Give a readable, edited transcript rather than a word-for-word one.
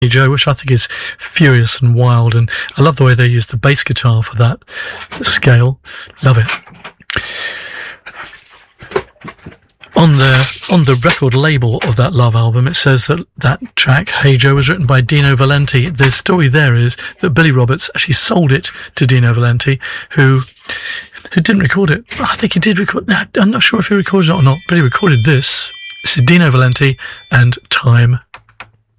Joe, which I think is furious and wild, and I love the way they use the bass guitar for that scale. Love it. On the record label of that Love album, it says that track, Hey Joe, was written by Dino Valenti. The story there is that Billy Roberts actually sold it to Dino Valenti, who didn't record it. I think he did record. I'm not sure if he recorded it or not, but he recorded this. This is Dino Valenti and Time.